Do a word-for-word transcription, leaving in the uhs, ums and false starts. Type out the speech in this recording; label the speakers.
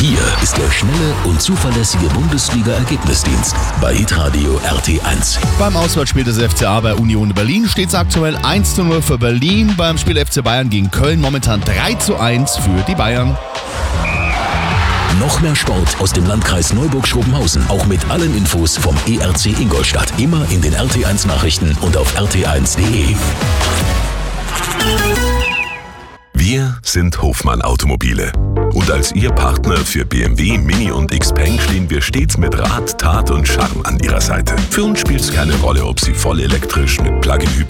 Speaker 1: Hier ist der schnelle und zuverlässige Bundesliga-Ergebnisdienst bei Hitradio R T eins.
Speaker 2: Beim Auswärtsspiel des F C A bei Union Berlin steht es aktuell eins zu null für Berlin. Beim Spiel F C Bayern gegen Köln momentan drei zu eins für die Bayern.
Speaker 1: Noch mehr Sport aus dem Landkreis Neuburg-Schrobenhausen. Auch mit allen Infos vom E R C Ingolstadt. Immer in den R T eins Nachrichten und auf r t eins punkt d e.
Speaker 3: Wir sind Hofmann Automobile. Und als Ihr Partner für B M W, Mini und Xpeng stehen wir stets mit Rat, Tat und Charme an Ihrer Seite. Für uns spielt es keine Rolle, ob Sie voll elektrisch mit Plug-in-Hybrid